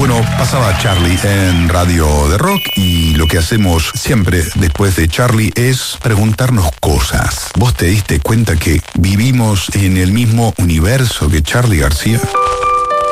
Bueno, pasaba Charlie en Radio de Rock y lo que hacemos siempre después de Charlie es preguntarnos cosas. ¿Vos te diste cuenta que vivimos en el mismo universo que Charly García?